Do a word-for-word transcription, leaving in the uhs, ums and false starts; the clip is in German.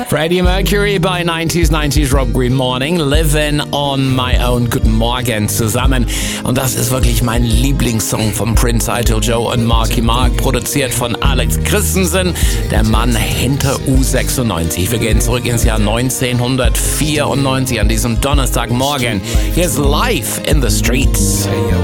Freddie Mercury bei neunzig neunzig Rob Green Morning, Living on My Own. Guten Morgen zusammen. Und das ist wirklich mein Lieblingssong von Prince, Idol Joe und Marky Mark, produziert von Alex Christensen, der Mann hinter U sechsundneunzig. Wir gehen zurück ins Jahr neunzehnhundertvierundneunzig an diesem Donnerstagmorgen. Hier ist Life in the Streets. Hey, yo,